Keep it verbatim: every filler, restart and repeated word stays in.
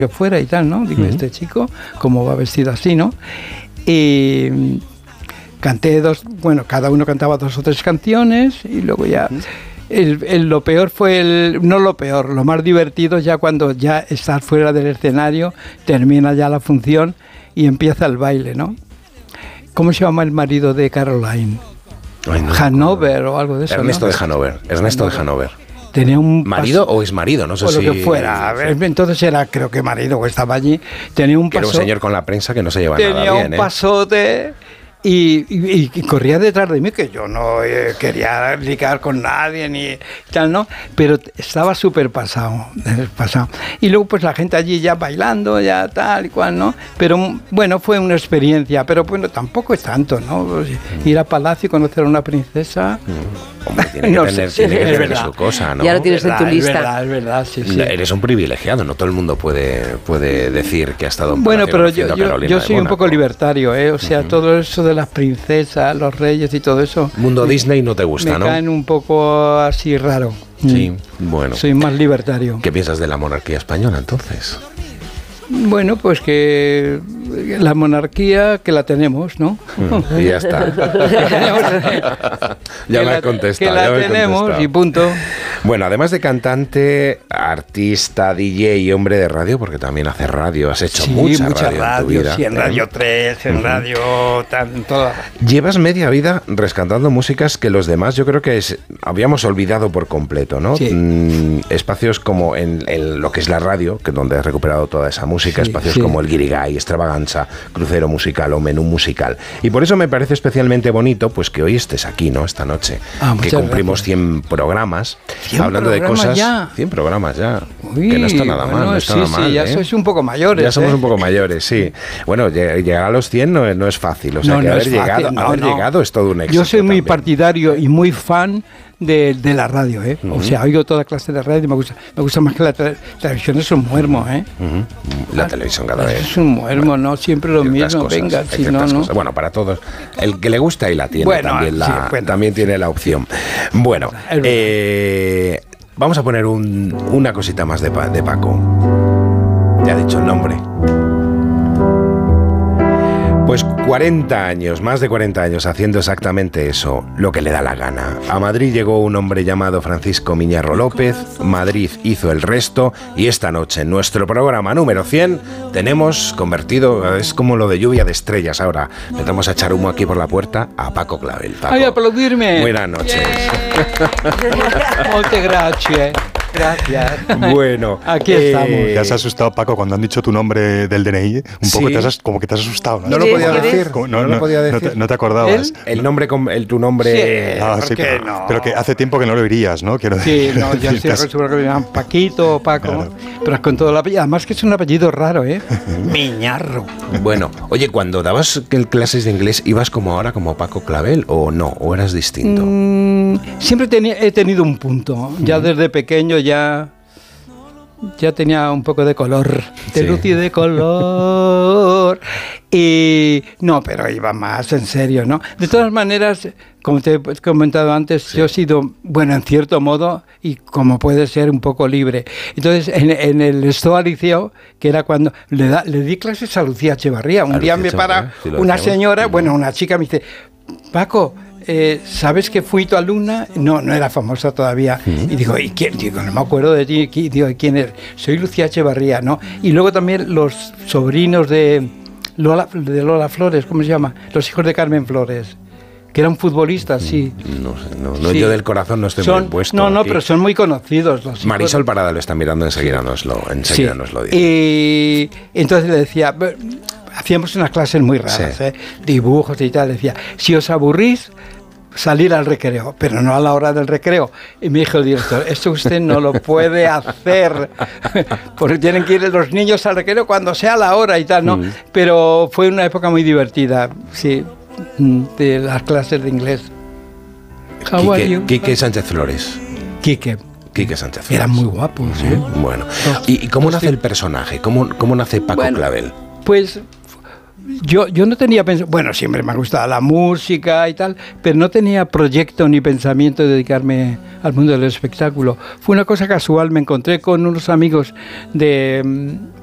que fuera y tal, ¿no? Digo, uh-huh. este chico, ¿cómo va vestido así, no? Y canté dos, bueno, cada uno cantaba dos o tres canciones y luego ya... Uh-huh. El, el, lo peor fue, el, no lo peor, lo más divertido ya cuando ya estás fuera del escenario, termina ya la función y empieza el baile, ¿no? ¿Cómo se llama el marido de Caroline? Ay, no, Hanover no. o algo de eso. Ernesto ¿no? de Hanover, Ernesto de Hanover. Tenía un ¿Marido paso, o es marido? No sé o si... lo que fuera. Entonces era, creo que marido, o estaba allí. Tenía un paso... Era un señor con la prensa que no se lleva nada bien. Tenía un pasote... ¿eh? Y, y, y corría detrás de mí, que yo no eh, quería ligar con nadie ni tal, ¿no? Pero estaba súper pasado, pasado. Y luego pues la gente allí ya bailando, ya tal y cual, ¿no? Pero bueno, fue una experiencia, pero bueno, tampoco es tanto, ¿no? Pues, ir a Palacio y conocer a una princesa... Mm. Hombre, tiene que no tener, sé, tiene que es tener su cosa, ¿no? Ya lo tienes en tu lista. Es verdad, es verdad, sí, sí. Eres un privilegiado, no todo el mundo puede, puede decir que ha estado en Bueno, Palacio pero yo, yo, yo soy un poco libertario, ¿eh? O sea, uh-huh. todo eso de las princesas, los reyes y todo eso... Mundo me, Disney no te gusta, me ¿no? Me caen un poco así raro. Sí, mm. bueno. Soy más libertario. ¿Qué piensas de la monarquía española, entonces? Bueno, pues que la monarquía que la tenemos, ¿no? Mm, y ya está. ya me has contestado. Que la tenemos y punto. Bueno, además de cantante, artista, D J y hombre de radio, porque también haces radio, has hecho sí, mucha, mucha radio, radio en tu vida. Sí, en Radio tres, en uh-huh. Radio... Tan, toda. Llevas media vida rescatando músicas que los demás yo creo que es, habíamos olvidado por completo, ¿no? Sí. Mm, espacios como en, en lo que es la radio, que es donde has recuperado toda esa música, sí, espacios sí. como el Guirigay, Extravaganza, Crucero Musical o Menú Musical. Y por eso me parece especialmente bonito pues que hoy estés aquí, ¿no? Esta noche, ah, que cumplimos gracias. cien programas, cien hablando programas de cosas... Ya. cien programas ya, Uy, que no está nada bueno, mal, no está sí, nada sí, mal. ya ¿eh? sois un poco mayores. Ya somos ¿eh? un poco mayores, sí. Bueno, llegar a los cien no, no es fácil, o sea no, que no haber, es fácil, llegado, no, haber no. llegado es todo un éxito. Yo soy muy también. partidario y muy fan de, de la radio, ¿eh? Uh-huh. O sea, oigo toda clase de radio y me gusta, me gusta más que la te- televisión, es un muermo, ¿eh? Uh-huh. La televisión cada vez. Es un muermo, bueno, no siempre lo mismo, cosas, venga, si no, no. Cosas. Bueno, para todos, el que le gusta y la tiene, bueno, también, la, sí, bueno. también tiene la opción. Bueno, eh, vamos a poner un, una cosita más de, de Paco. Ya ha dicho el nombre. Pues cuarenta años, más de cuarenta años haciendo exactamente eso, lo que le da la gana. A Madrid llegó un hombre llamado Francisco Miñarro López, Madrid hizo el resto y esta noche en nuestro programa número cien tenemos convertido, es como lo de lluvia de estrellas ahora, empezamos a echar humo aquí por la puerta a Paco Clavel. Paco, ¡ay, aplaudirme! Buenas noches. Muchas gracias. Gracias. Bueno, aquí eh, estamos. Te has asustado, Paco, cuando han dicho tu nombre del D N I. Un poco sí. te has, como que te has asustado, ¿no? No lo podía decir. Como, no, no, no lo podía decir. No te, no te acordabas. ¿El? El nombre, con, el, tu nombre. Sí, ah, ¿por sí, qué pero, no? pero que hace tiempo que no lo dirías, ¿no? Quiero Sí, decir, no, ya estoy acostumbrado que me llaman Paquito o Paco, claro. Pero con todo el apellido. Además que es un apellido raro, ¿eh? Miñarro. Bueno, oye, cuando dabas clases de inglés, ¿ibas como ahora, como Paco Clavel, o no? ¿O eras distinto? Mm, siempre teni- he tenido un punto. Ya mm. desde pequeño ya... Ya tenía un poco de color, de sí. luz y de color. Y no, pero iba más en serio, ¿no? De todas maneras, como te he comentado antes, sí. yo he sido, bueno, en cierto modo, y como puede ser, un poco libre. Entonces, en, en el Estoa Liceo, que era cuando le, da, le di clases a Lucía Echevarría. Un a día Lucía me para sí, una señora, sí. bueno, una chica me dice, Paco, Eh, ¿sabes que fui tu alumna? No, no era famosa todavía. Uh-huh. Y digo, ¿y quién? Digo, no me acuerdo de ti. Digo, ¿quién eres? Soy Lucía Echevarría, ¿no? Y luego también los sobrinos de Lola, de Lola Flores, ¿cómo se llama? Los hijos de Carmen Flores, que eran futbolistas, sí. No sé, no, no sí. yo del corazón no estoy son, muy puesto. No, no, aquí. pero son muy conocidos los hijos. Marisol Parada lo está mirando, enseguida nos lo, enseguida sí. nos lo dice. Y entonces le decía... Hacíamos unas clases muy raras, sí. ¿eh? Dibujos y tal. Decía, si os aburrís, salir al recreo, pero no a la hora del recreo. Y me dijo el director, esto usted no lo puede hacer, porque tienen que ir los niños al recreo cuando sea la hora y tal, ¿no? Mm. Pero fue una época muy divertida, sí, de las clases de inglés. Quique, Quique Sánchez Flores. Quique. Quique Sánchez Flores. Era muy guapo, sí. Mm, bueno, ¿y, y cómo nace el personaje? ¿Cómo, cómo nace Paco bueno, Clavel? Pues... Yo, yo no tenía pensamiento, bueno, siempre me ha gustado la música y tal, pero no tenía proyecto ni pensamiento de dedicarme al mundo del espectáculo. Fue una cosa casual, me encontré con unos amigos de,